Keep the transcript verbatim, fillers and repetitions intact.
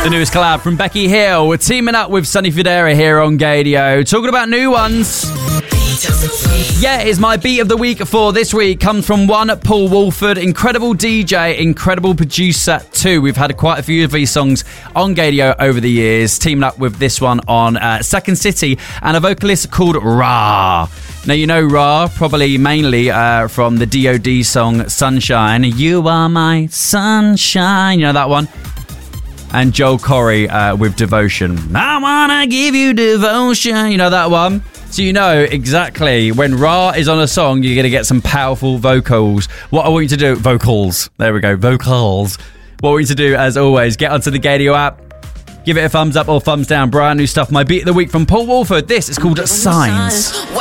The newest collab from Becky Hill. We're teaming up with Sonny Fodera here on Gadio. Talking about new ones. Yeah, it's my beat of the week for this week. Comes from one Paul Woolford. Incredible D J, incredible producer too. We've had quite a few of these songs on Gadio over the years. Teaming up with this one on uh, Second City and a vocalist called Ra. Now, you know Ra probably mainly uh, from the D O D song Sunshine. You are my sunshine. You know that one? And Joel Corry uh, with Devotion. I wanna give you devotion. You know that one? So you know exactly when Ra is on a song, you're going to get some powerful vocals. What I want you to do... Vocals. There we go. Vocals. What I want you to do, as always, get onto the Gadio app. Give it a thumbs up or thumbs down. Brand new stuff. My beat of the week from Paul Woolford. This is called Signs.